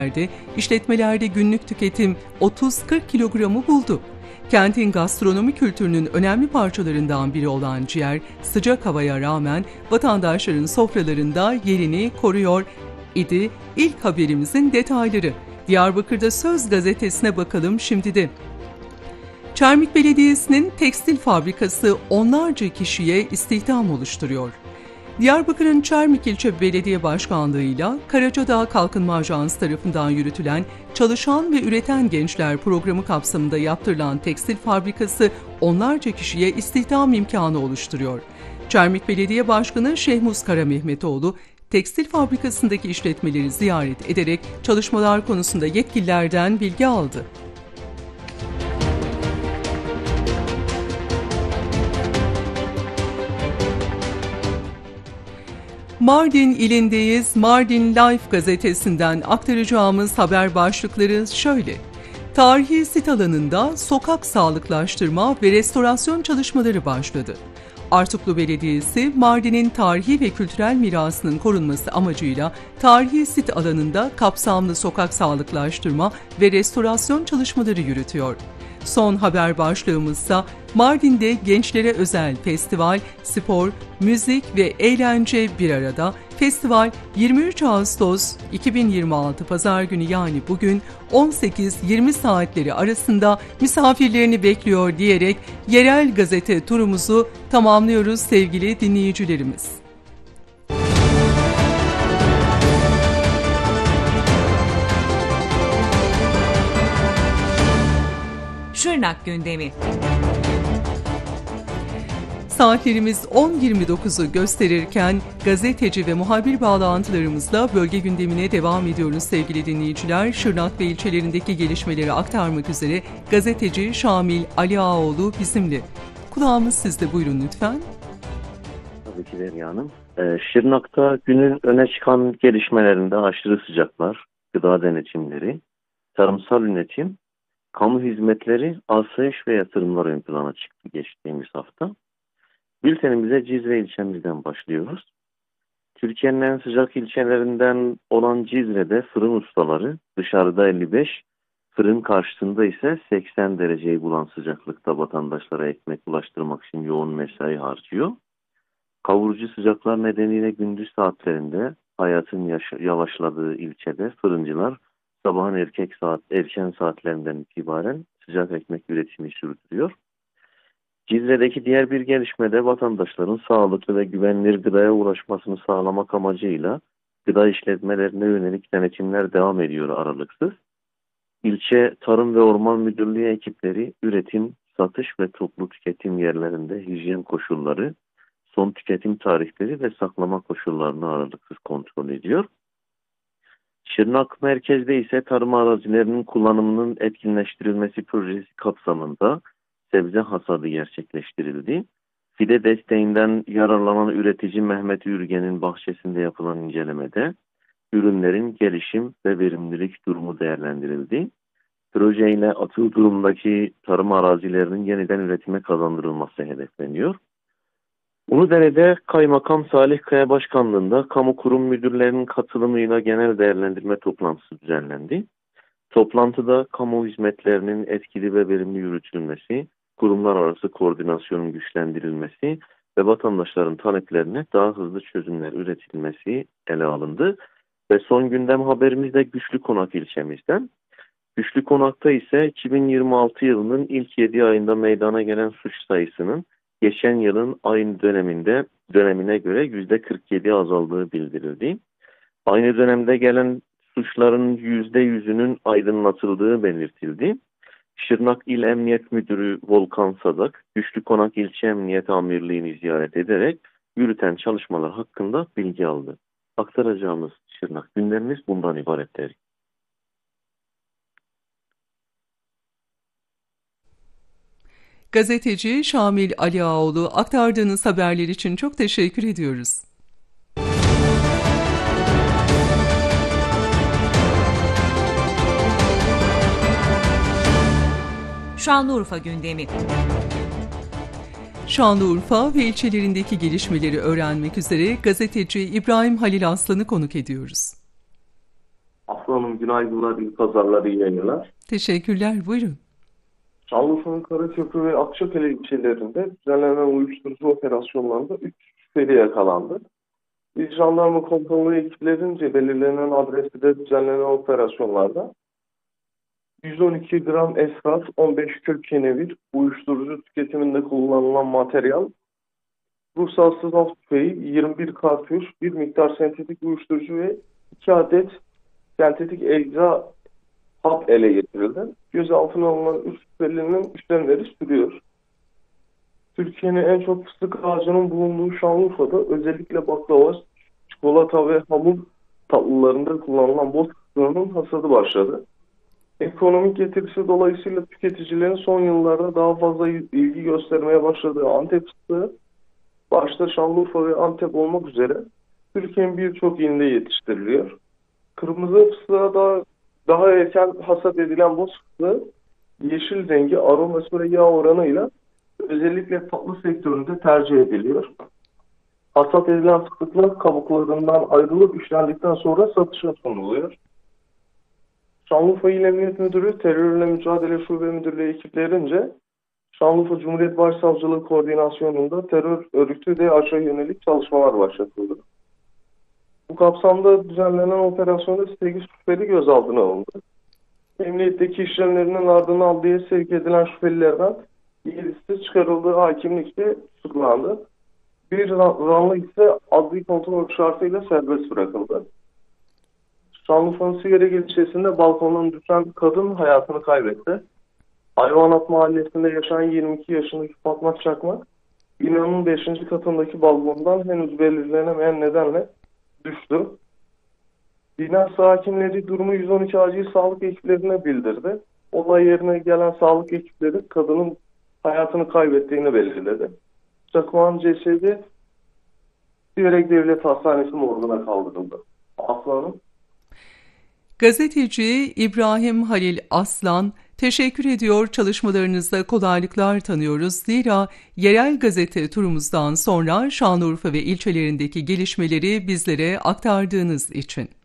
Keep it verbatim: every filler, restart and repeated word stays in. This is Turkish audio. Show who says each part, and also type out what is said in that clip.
Speaker 1: İşletmelerde günlük tüketim otuz kırk kilogramı buldu. Kentin gastronomi kültürünün önemli parçalarından biri olan ciğer, sıcak havaya rağmen vatandaşların sofralarında yerini koruyor idi. İlk haberimizin detayları. Diyarbakır'da Söz gazetesine bakalım şimdi de. Çermik Belediyesi'nin tekstil fabrikası onlarca kişiye istihdam oluşturuyor. Diyarbakır'ın Çermik İlçe Belediye Başkanlığı'yla Karacadağ Kalkınma Ajansı tarafından yürütülen Çalışan ve Üreten Gençler programı kapsamında yaptırılan tekstil fabrikası onlarca kişiye istihdam imkanı oluşturuyor. Çermik Belediye Başkanı Şehmuz Karamehmetoğlu, tekstil fabrikasındaki işletmeleri ziyaret ederek çalışmalar konusunda yetkililerden bilgi aldı. Mardin ilindeyiz. Mardin Life gazetesinden aktaracağımız haber başlıkları şöyle. Tarihi sit alanında sokak sağlıklaştırma ve restorasyon çalışmaları başladı. Artuklu Belediyesi, Mardin'in tarihi ve kültürel mirasının korunması amacıyla tarihi sit alanında kapsamlı sokak sağlıklaştırma ve restorasyon çalışmaları yürütüyor. Son haber başlığımızsa Mardin'de gençlere özel festival, spor, müzik ve eğlence bir arada. Festival yirmi üç Ağustos iki bin yirmi altı Pazar günü yani bugün on sekiz yirmi saatleri arasında misafirlerini bekliyor diyerek yerel gazete turumuzu tamamlıyoruz sevgili dinleyicilerimiz.
Speaker 2: Şırnak gündemi.
Speaker 1: Saatlerimiz on yirmi dokuzu gösterirken gazeteci ve muhabir bağlantılarımızla bölge gündemine devam ediyoruz sevgili dinleyiciler. Şırnak ve ilçelerindeki gelişmeleri aktarmak üzere gazeteci Şamil Ali Ağaoğlu bizimle. Kulağımız sizde, buyurun lütfen.
Speaker 3: Tabii ki Derya Hanım. Ee, Şırnak'ta günün öne çıkan gelişmelerinde aşırı sıcaklar, gıda denetimleri, tarımsal üretim, kamu hizmetleri, asayiş ve yatırımlar ön plana çıktı geçtiğimiz hafta. Bültenimize Cizre ilçemizden başlıyoruz. Türkiye'nin en sıcak ilçelerinden olan Cizre'de fırın ustaları dışarıda elli beş, fırın karşısında ise seksen dereceyi bulan sıcaklıkta vatandaşlara ekmek ulaştırmak için yoğun mesai harcıyor. Kavurucu sıcaklar nedeniyle gündüz saatlerinde hayatın yaş- yavaşladığı ilçede fırıncılar sabahın erkek saat, erken saatlerinden itibaren sıcak ekmek üretimi sürdürüyor. Cizre'deki diğer bir gelişmede vatandaşların sağlıklı ve güvenilir gıdaya ulaşmasını sağlamak amacıyla gıda işletmelerine yönelik denetimler devam ediyor aralıksız. İlçe Tarım ve Orman Müdürlüğü ekipleri üretim, satış ve toplu tüketim yerlerinde hijyen koşulları, son tüketim tarihleri ve saklama koşullarını aralıksız kontrol ediyor. Şırnak merkezde ise tarım arazilerinin kullanımının etkinleştirilmesi projesi kapsamında sebze hasadı gerçekleştirildi. Fide desteğinden yararlanan üretici Mehmet Ürgen'in bahçesinde yapılan incelemede ürünlerin gelişim ve verimlilik durumu değerlendirildi. Projeyle atıl durumdaki tarım arazilerinin yeniden üretime kazandırılması hedefleniyor. Uludere'de Kaymakam Salih Kaya Başkanlığı'nda kamu kurum müdürlerinin katılımıyla genel değerlendirme toplantısı düzenlendi. Toplantıda kamu hizmetlerinin etkili ve verimli yürütülmesi, kurumlar arası koordinasyonun güçlendirilmesi ve vatandaşların taleplerine daha hızlı çözümler üretilmesi ele alındı. Ve son gündem haberimiz de Güçlü Konak ilçemizden. Güçlü Konak'ta ise iki bin yirmi altı yılının ilk yedi ayında meydana gelen suç sayısının geçen yılın aynı döneminde dönemine göre yüzde kırk yedi azaldığı bildirildi. Aynı dönemde gelen suçların yüzde yüzünün aydınlatıldığı belirtildi. Şırnak İl Emniyet Müdürü Volkan Sadak, Güçlü Konak İlçe Emniyet Amirliği'ni ziyaret ederek yürüten çalışmalar hakkında bilgi aldı. Aktaracağımız Şırnak gündemimiz bundan ibarettir.
Speaker 1: Gazeteci Şamil Ali Ağaoğlu, aktardığınız haberler için çok teşekkür ediyoruz.
Speaker 2: Şanlıurfa gündemi.
Speaker 1: Şanlıurfa ve ilçelerindeki gelişmeleri öğrenmek üzere gazeteci İbrahim Halil Aslan'ı konuk ediyoruz.
Speaker 4: Aslanım, günaydınlar, iyi pazarları, iyi yayınlar.
Speaker 1: Teşekkürler, buyurun.
Speaker 4: Şanlıurfa'nın Karaköprü ve Akçakale ilçelerinde düzenlenen uyuşturucu operasyonlarında üç şüpheli yakalandı. İl Jandarma Komutanlığı ekiplerince belirlenen adreste düzenlenen operasyonlarda yüz on iki gram esrar, on beş kök kenevir, uyuşturucu tüketiminde kullanılan materyal, ruhsatsız av tüfeği, yirmi bir kartuş, bir miktar sentetik uyuşturucu ve iki adet sentetik ecza hap ele getirildi. Gözaltına alınan üç şüphelinin işlemleri sürüyor. Türkiye'nin en çok fıstık ağacının bulunduğu Şanlıurfa'da özellikle baklava, çikolata ve hamur tatlılarında kullanılan boz fıstığının hasadı başladı. Ekonomik getirisi dolayısıyla tüketicilerin son yıllarda daha fazla ilgi göstermeye başladığı Antep fıstığı, başta Şanlıurfa ve Antep olmak üzere Türkiye'nin birçok ilinde yetiştiriliyor. Kırmızı fıstığa da daha erken hasat edilen boz fıstığı, yeşil rengi, aroması ve yağ oranıyla özellikle tatlı sektöründe tercih ediliyor. Hasat edilen fıstıklar kabuklarından ayrılıp işlendikten sonra satışa sunuluyor. Şanlıurfa İl Emniyet Müdürü Terörle Mücadele Şube Müdürlüğü ekiplerince Şanlıurfa Cumhuriyet Başsavcılığı koordinasyonunda terör örgütü D A Ş'a yönelik çalışmalar başlatıldı. Bu kapsamda düzenlenen operasyonda sekiz şüpheli gözaltına alındı. Emniyetteki işlemlerinin ardından adliyeye sevk edilen şüphelilerden yedisi çıkarıldığı hakimlikte tutuklandı. Bir zanlı ise adli kontrol şartıyla serbest bırakıldı. Şanlıurfa'nın Siverekli ilçesinde balkondan düşen kadın hayatını kaybetti. Hayvanat Mahallesi'nde yaşayan yirmi iki yaşındaki Fatma Çakmak, binanın beşinci katındaki balkondan henüz belirlenemeyen nedenle düştü. Bina sakinleri durumu yüz on iki acil sağlık ekiplerine bildirdi. Olay yerine gelen sağlık ekipleri kadının hayatını kaybettiğini belirledi. Çakmak'ın cesedi Siverek Devlet Hastanesi morguna kaldırıldı. Aslanım.
Speaker 1: Gazeteci İbrahim Halil Aslan, teşekkür ediyor, çalışmalarınızda kolaylıklar tanıyoruz. Zira yerel gazete turumuzdan sonra Şanlıurfa ve ilçelerindeki gelişmeleri bizlere aktardığınız için.